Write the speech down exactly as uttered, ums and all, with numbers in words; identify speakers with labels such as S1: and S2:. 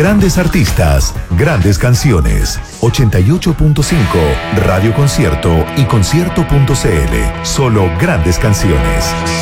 S1: Grandes artistas, grandes canciones. ochenta y ocho punto cinco, Radio Concierto y concierto punto c l. Solo grandes canciones.